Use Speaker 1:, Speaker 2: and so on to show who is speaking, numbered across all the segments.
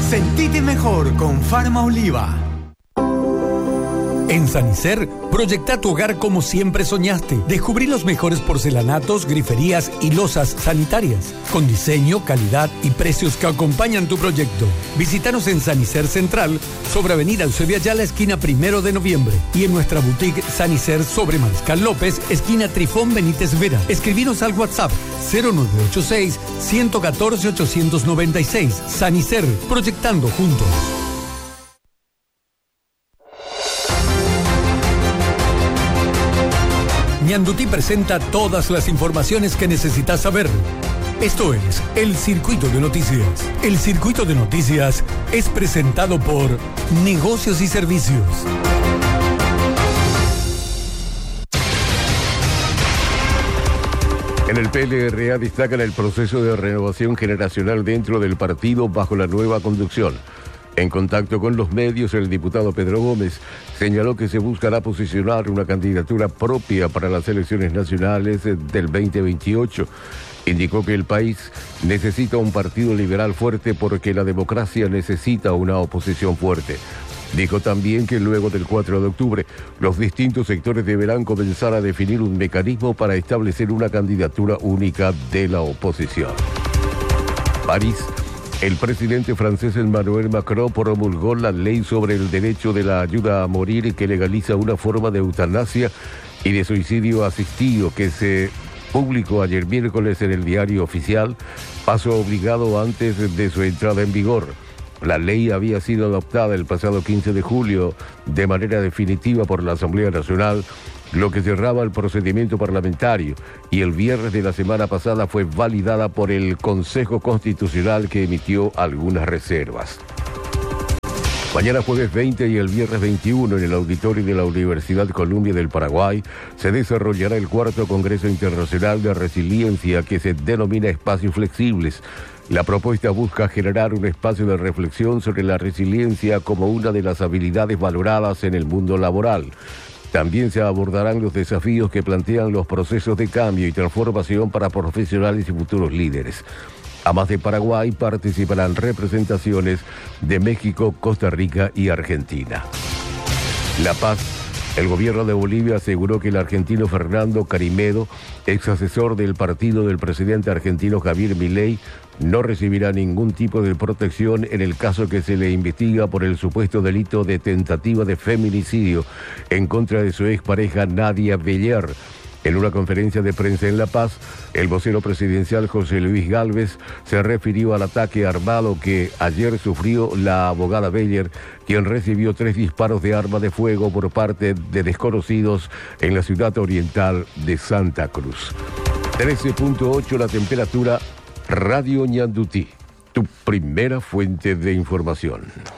Speaker 1: Sentite mejor con Farma Oliva. En Sanicer, proyecta tu hogar como siempre soñaste. Descubrí los mejores porcelanatos, griferías y losas sanitarias, con diseño, calidad y precios que acompañan tu proyecto. Visítanos en Sanicer Central, sobre Avenida Eusebio Ayala, esquina 1 de noviembre. Y en nuestra boutique Sanicer sobre Mariscal López, esquina Trifón Benítez Vera. Escribinos al WhatsApp 0986-114-896. Sanicer, proyectando juntos. Ñandutí presenta todas las informaciones que necesitas saber. Esto es El Circuito de Noticias. El Circuito de Noticias es presentado por Negocios y Servicios.
Speaker 2: En el PLRA destacan el proceso de renovación generacional dentro del partido bajo la nueva conducción. En contacto con los medios, el diputado Pedro Gómez señaló que se buscará posicionar una candidatura propia para las elecciones nacionales del 2028. Indicó que el país necesita un partido liberal fuerte porque la democracia necesita una oposición fuerte. Dijo también que luego del 4 de octubre, los distintos sectores deberán comenzar a definir un mecanismo para establecer una candidatura única de la oposición. París. El presidente francés Emmanuel Macron promulgó la ley sobre el derecho de la ayuda a morir que legaliza una forma de eutanasia y de suicidio asistido que se publicó ayer miércoles en el Diario Oficial, paso obligado antes de su entrada en vigor. La ley había sido adoptada el pasado 15 de julio de manera definitiva por la Asamblea Nacional, lo que cerraba el procedimiento parlamentario, y el viernes de la semana pasada fue validada por el Consejo Constitucional, que emitió algunas reservas. Mañana jueves 20 y el viernes 21 en el auditorio de la Universidad Columbia del Paraguay se desarrollará el 4º Congreso Internacional de Resiliencia, que se denomina Espacios Flexibles. La propuesta busca generar un espacio de reflexión sobre la resiliencia como una de las habilidades valoradas en el mundo laboral. También se abordarán los desafíos que plantean los procesos de cambio y transformación para profesionales y futuros líderes. Además de Paraguay, participarán representaciones de México, Costa Rica y Argentina. La Paz. El gobierno de Bolivia aseguró que el argentino Fernando Carimedo, ex asesor del partido del presidente argentino Javier Milei, no recibirá ningún tipo de protección en el caso que se le investiga por el supuesto delito de tentativa de feminicidio en contra de su expareja Nadia Beller. En una conferencia de prensa en La Paz, el vocero presidencial José Luis Gálvez se refirió al ataque armado que ayer sufrió la abogada Beller, quien recibió 3 disparos de arma de fuego por parte de desconocidos en la ciudad oriental de Santa Cruz. 13.8 la temperatura. Radio Ñandutí, tu primera fuente de información.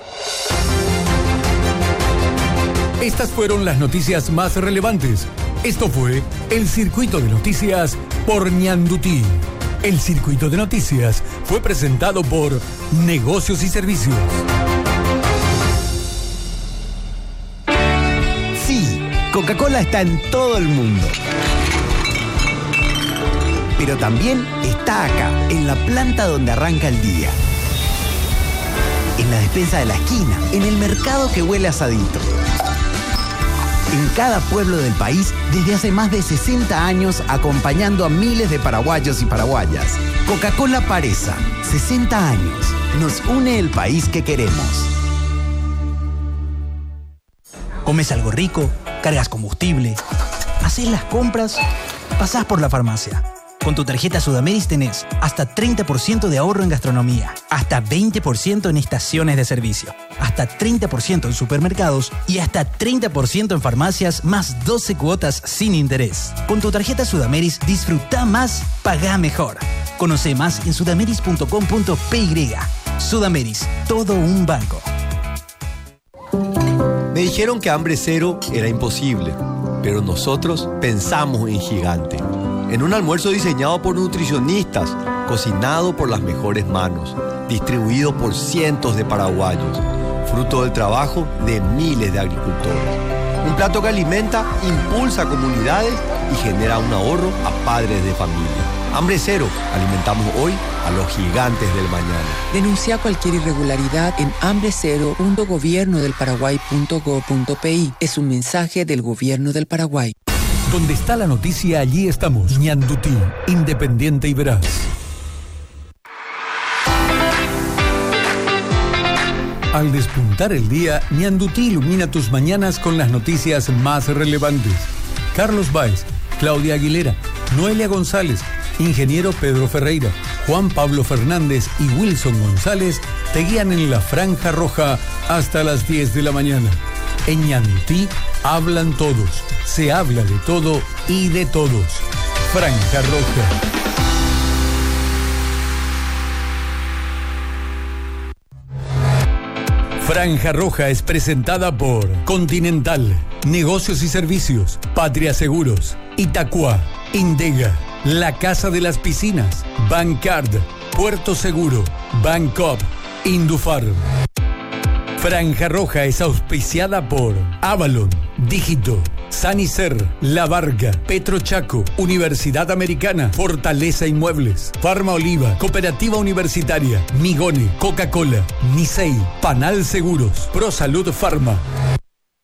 Speaker 1: Estas fueron las noticias más relevantes. Esto fue El Circuito de Noticias por Ñandutí. El Circuito de Noticias fue presentado por Negocios y Servicios.
Speaker 3: Sí, Coca-Cola está en todo el mundo. Pero también está acá, en la planta donde arranca el día. En la despensa de la esquina, en el mercado que huele a asadito. En cada pueblo del país, desde hace más de 60 años, acompañando a miles de paraguayos y paraguayas. Coca-Cola Paresa, 60 años. Nos une el país que queremos.
Speaker 4: Comes algo rico, cargas combustible, haces las compras, pasás por la farmacia. Con tu tarjeta Sudameris tenés hasta 30% de ahorro en gastronomía, hasta 20% en estaciones de servicio, hasta 30% en supermercados y hasta 30% en farmacias, más 12 cuotas sin interés. Con tu tarjeta Sudameris disfruta más, pagá mejor. Conoce más en sudameris.com.py. Sudameris, todo un banco.
Speaker 5: Me dijeron que hambre cero era imposible, pero nosotros pensamos en gigante. En un almuerzo diseñado por nutricionistas, cocinado por las mejores manos, distribuido por cientos de paraguayos, fruto del trabajo de miles de agricultores. Un plato que alimenta, impulsa a comunidades y genera un ahorro a padres de familia. Hambre Cero, alimentamos hoy a los gigantes del mañana.
Speaker 6: Denuncia cualquier irregularidad en hambrecero.gobiernodelparaguay.gov.pi. Es un mensaje del Gobierno del Paraguay.
Speaker 1: Donde está la noticia, allí estamos. Ñandutí, independiente y veraz. Al despuntar el día, Ñandutí ilumina tus mañanas con las noticias más relevantes. Carlos Báez, Claudia Aguilera, Noelia González, Ingeniero Pedro Ferreira, Juan Pablo Fernández y Wilson González te guían en la Franja Roja hasta las 10 de la mañana. En Ñandutí hablan todos, se habla de todo y de todos. Franja Roja. Franja Roja es presentada por Continental, Negocios y Servicios, Patria Seguros, Itacua, Indega, La Casa de las Piscinas, Bancard, Puerto Seguro, Bancop, Indufarm. Franja Roja es auspiciada por Avalon, Dígito, Sanicer, La Varga, Petrochaco, Universidad Americana, Fortaleza Inmuebles, Farma Oliva, Cooperativa Universitaria, Migone, Coca-Cola, Nisei, Panal Seguros, ProSalud Pharma.